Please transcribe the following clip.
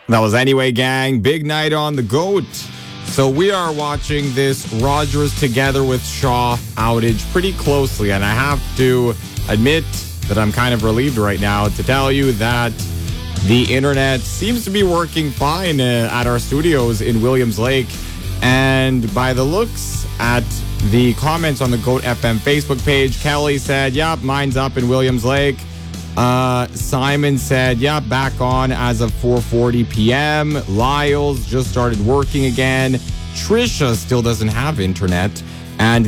That was Anyway Gang. Big night on the GOAT. So we are watching this Rogers together with Shaw outage pretty closely. And I have to admit that I'm kind of relieved right now to tell you that the internet seems to be working fine at our studios in Williams Lake. And by the looks at the comments on the GOAT FM Facebook page, Kelly said, yep, mine's up in Williams Lake. Simon said, yeah, back on as of 4:40 p.m. Lyle's just started working again. Trisha still doesn't have internet. And